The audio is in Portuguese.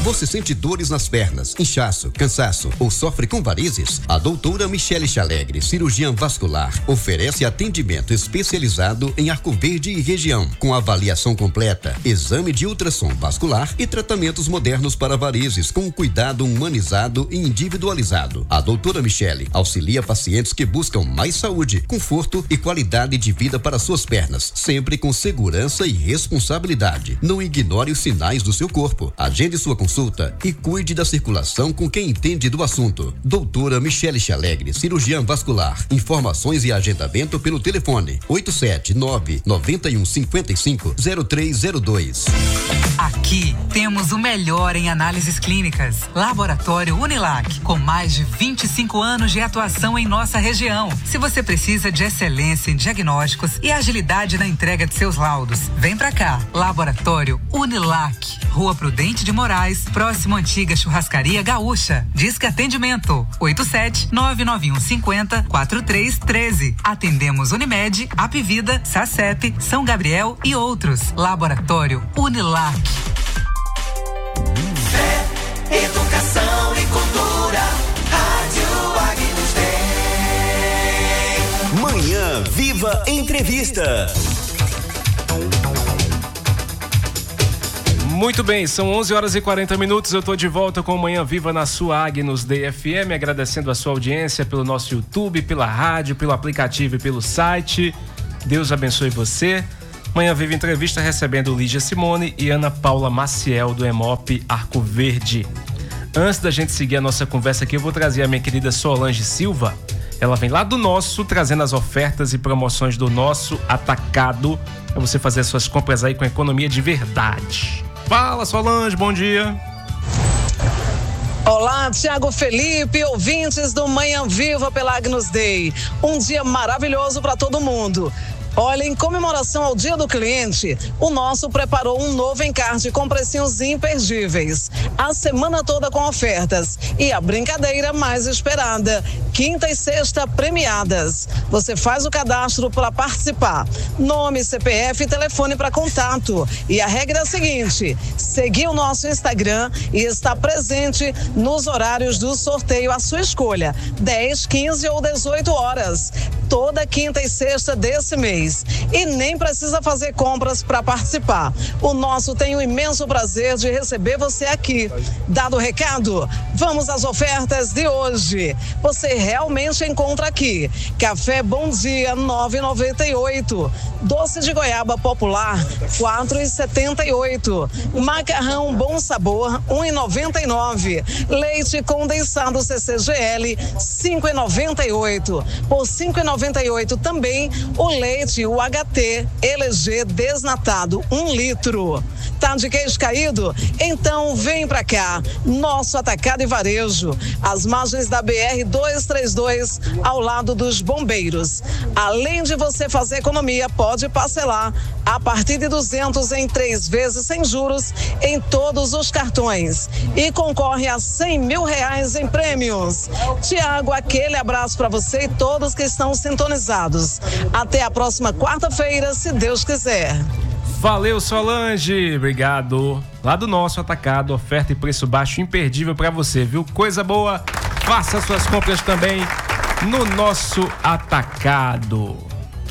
Você sente dores nas pernas, inchaço, cansaço ou sofre com varizes? A doutora Michele Chalegre, cirurgiã vascular, oferece atendimento especializado em Arco Verde e região, com avaliação completa, exame de ultrassom vascular e tratamentos modernos para varizes com cuidado humanizado e individualizado. A doutora Michele auxilia pacientes que buscam mais saúde, conforto e qualidade de vida para suas pernas, sempre com segurança e responsabilidade. Não ignore os sinais do seu corpo. Agende sua consulta e cuide da circulação com quem entende do assunto. Doutora Michele Chalegre, cirurgiã vascular. Informações e agendamento pelo telefone 879-9155-0302. Aqui temos o melhor em análises clínicas. Laboratório Unilac, com mais de 25 anos de atuação em nossa região. Se você precisa de excelência em diagnósticos e agilidade na entrega de seus laudos, vem pra cá. Laboratório Unilac, Rua Prudente de Moraes, próximo à antiga Churrascaria Gaúcha. Disque atendimento 87-99150-4313. Atendemos Unimed, Apivida, Sacep, São Gabriel e outros. Laboratório Unilac. Fé, educação e cultura. Rádio Agnus Dei. Manhã Viva Entrevista. Muito bem, são 11h40. Eu tô de volta com Manhã Viva na sua Agnus Dei FM, agradecendo a sua audiência pelo nosso YouTube, pela rádio, pelo aplicativo e pelo site. Deus abençoe você. Manhã Viva Entrevista recebendo Lígia Simone e Ana Paula Maciel do EMOP Arco Verde. Antes da gente seguir a nossa conversa aqui, eu vou trazer a minha querida Solange Silva. Ela vem lá do Nosso, trazendo as ofertas e promoções do Nosso Atacado, para você fazer suas compras aí com economia de verdade. Fala, Solange, bom dia. Olá, Tiago Felipe, ouvintes do Manhã Viva pela Agnus Dei. Um dia maravilhoso para todo mundo. Olha, em comemoração ao Dia do Cliente, o Nosso preparou um novo encarte com precinhos imperdíveis. A semana toda com ofertas e a brincadeira mais esperada, quinta e sexta premiadas. Você faz o cadastro para participar. Nome, CPF e telefone para contato. E a regra é a seguinte: seguir o nosso Instagram e estar presente nos horários do sorteio à sua escolha, 10, 15 ou 18 horas, toda quinta e sexta desse mês. E nem precisa fazer compras para participar. O Nosso tem o imenso prazer de receber você aqui. Dado o recado, vamos às ofertas de hoje. Você realmente encontra aqui: café Bom Dia 9,98, doce de goiaba popular 4,78, macarrão Bom Sabor 1,99, leite condensado CCGL 5,98. Por 5,98 também o leite UHT LG desnatado 1 litro. Tá de queijo caído? Então vem pra cá. Nosso Atacado e Varejo, às margens da BR 232, ao lado dos bombeiros. Além de você fazer economia, pode parcelar a partir de 200 em 3 vezes sem juros em todos os cartões e concorre a R$100 mil em prêmios. Tiago, aquele abraço para você e todos que estão sintonizados. Até a próxima quarta-feira, se Deus quiser. Valeu, Solange, obrigado. Lá do Nosso Atacado, oferta e preço baixo imperdível pra você, viu? Coisa boa, faça suas compras também no Nosso Atacado.